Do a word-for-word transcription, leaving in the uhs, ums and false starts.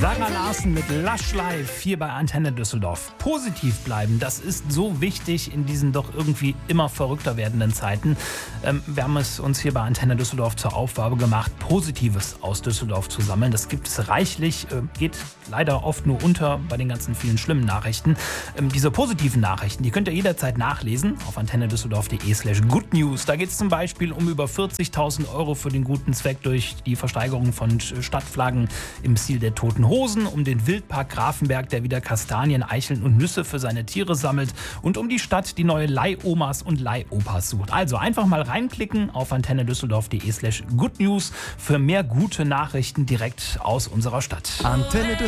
Sarah Larsen mit Lush Life hier bei Antenne Düsseldorf. Positiv bleiben, das ist so wichtig in diesen doch irgendwie immer verrückter werdenden Zeiten. Ähm, wir haben es uns hier bei Antenne Düsseldorf zur Aufgabe gemacht, Positives aus Düsseldorf zu sammeln. Das gibt es reichlich, äh, geht leider oft nur unter bei den ganzen vielen schlimmen Nachrichten. Ähm, diese positiven Nachrichten, die könnt ihr jederzeit nachlesen auf antennedüsseldorf.de slash good news. Da geht es zum Beispiel um über vierzigtausend Euro für den guten Zweck durch die Versteigerung von Stadtflaggen im Stil der Toten Hosen, um den Wildpark Grafenberg, der wieder Kastanien, Eicheln und Nüsse für seine Tiere sammelt, und um die Stadt, die neue Leihomas und Leihopas sucht. Also einfach mal reinklicken auf antennedüsseldorf.de slash good news für mehr gute Nachrichten direkt aus unserer Stadt. Antenne Düsseldorf.